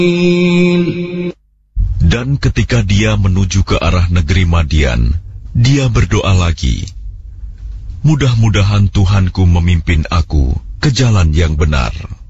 Dan ketika dia menuju ke arah negeri Madian, dia berdoa lagi, mudah-mudahan Tuhanku memimpin aku ke jalan yang benar.